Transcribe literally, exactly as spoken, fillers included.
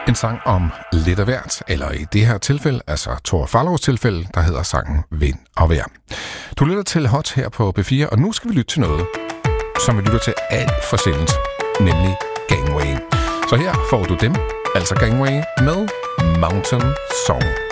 En sang om lidt af hvert, eller i det her tilfælde, altså Thor Farlows tilfælde, der hedder sangen Vind og Vejr. Du lytter til Hot her på B fire, og nu skal vi lytte til noget, som vi lytter til alt for sjældent, nemlig Gangway. Så her får du dem, altså Gangway med Mountain Song.